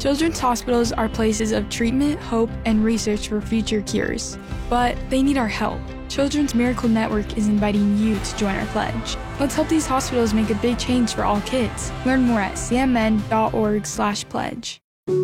Children's hospitals are places of treatment, hope, and research for future cures. But they need our help. Children's Miracle Network is inviting you to join our pledge. Let's help these hospitals make a big change for all kids. Learn more at cmn.org/pledge.